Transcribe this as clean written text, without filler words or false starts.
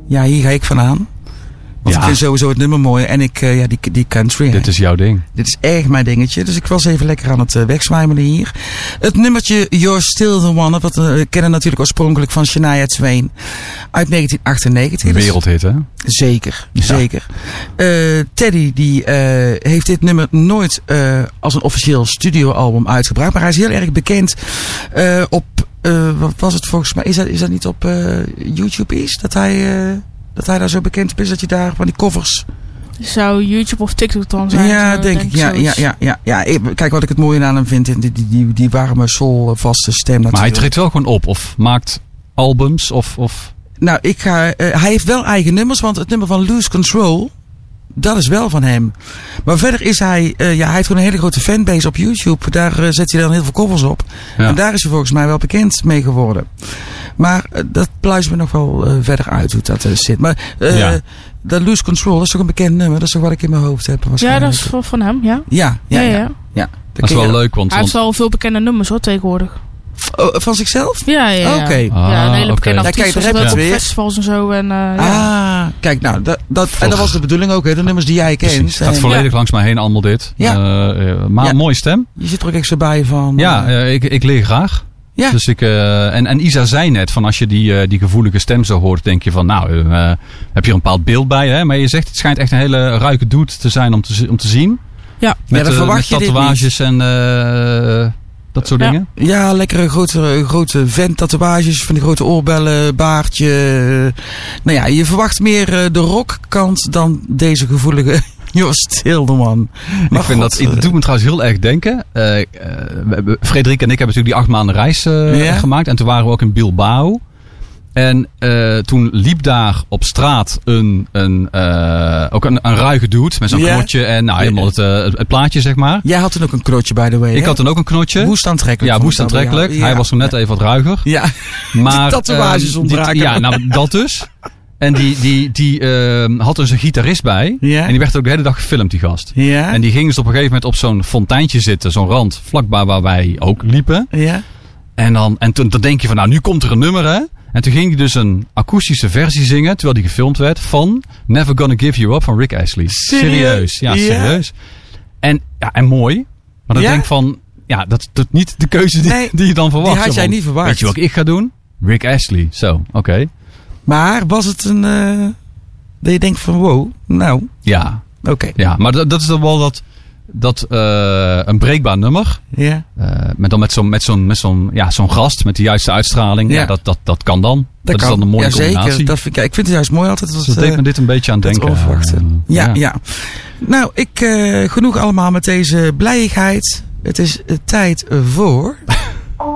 Ja, hier ga ik vandaan. Want ik vind sowieso het nummer mooi. En die country. Dit is jouw ding. Dit is echt mijn dingetje. Dus ik was even lekker aan het wegzwijmelen hier. Het nummertje You're Still the One. Wat we kennen natuurlijk oorspronkelijk van Shania Twain. Uit 1998. Wereldhit, hè? Zeker, ja. zeker. Teddy die heeft dit nummer nooit als een officieel studioalbum uitgebracht. Maar hij is heel erg bekend op... wat was het volgens mij? Is dat niet op YouTube is? Dat hij daar zo bekend is dat je daar van die covers... Zou YouTube of TikTok dan zijn? Ja, denk ik. Ja. Kijk, wat ik het mooie aan hem vind. Die warme, soul, vaste stem natuurlijk. Maar hij treedt wel gewoon op. Of maakt albums. Of... Nou, hij heeft wel eigen nummers. Want het nummer van Lose Control... Dat is wel van hem. Maar verder is hij... hij heeft gewoon een hele grote fanbase op YouTube. Daar zet hij dan heel veel covers op. Ja. En daar is hij volgens mij wel bekend mee geworden. Maar dat pluizen we nog wel verder uit hoe dat zit. Maar dat Lose Control, dat is toch een bekend nummer? Dat is toch wat ik in mijn hoofd heb? Ja, dat is van hem, ja. Ja. Dat is wel leuk, want... Hij heeft wel veel bekende nummers hoor, tegenwoordig. Oh, van zichzelf? Ja. Oké. Ja, een hele bekende artiest. Kijk, daar heb je het weer. Festivals en zo. En, kijk, nou, en dat was de bedoeling ook, hè? De nummers die jij kent. Het gaat volledig langs mij heen, allemaal dit. Ja. Maar een mooie stem. Je zit er ook echt zo bij van... ik leer graag. Ja. Dus en Isa zei net, van als je die gevoelige stem zo hoort, denk je van, nou, heb je er een bepaald beeld bij, hè? Maar je zegt, het schijnt echt een hele ruike dude te zijn om te zien. Ja. Met tatoeages en dat soort dingen. Ja, lekkere grote vent tatoeages, van die grote oorbellen, baardje. Nou ja, je verwacht meer de rockkant dan deze gevoelige... You're still the one. Maar het doet me trouwens heel erg denken. Frederik en ik hebben natuurlijk die 8 maanden reis gemaakt. En toen waren we ook in Bilbao. En toen liep daar op straat ook een ruige dude met zo'n knotje en helemaal het plaatje, zeg maar. Jij had toen ook een knotje, by the way. Ik had toen ook een knotje. Woest aantrekkelijk. Ja, woest aantrekkelijk. Hij was toen net even wat ruiger. Ja, maar, die tatoeages ontbraken. Ja, nou dat dus. En die had dus een gitarist bij. Ja. En die werd ook de hele dag gefilmd, die gast. Ja. En die ging dus op een gegeven moment op zo'n fonteintje zitten. Zo'n rand, vlakbij waar wij ook liepen. Ja. En toen denk je van, nou, nu komt er een nummer, hè. En toen ging hij dus een akoestische versie zingen, terwijl die gefilmd werd, van Never Gonna Give You Up van Rick Astley. Serieus. Ja, serieus. En mooi. Maar dan denk ik van, ja, dat is niet de keuze die je dan verwacht. Die had jij niet verwacht. Weet je wat ik ga doen? Rick Astley. Zo, oké. Maar was het een... dat je denkt van wow, nou... Ja. Oké. Ja, maar dat is dan wel dat een breekbaar nummer. Ja. Met zo'n gast met de juiste uitstraling. Ja, dat kan dan. Dat is dan een mooie combinatie. Zeker. Ik vind het juist mooi altijd. Dat deed me dit een beetje aan denken. Onverwachten. Ja. Nou, genoeg allemaal met deze blijigheid. Het is tijd voor...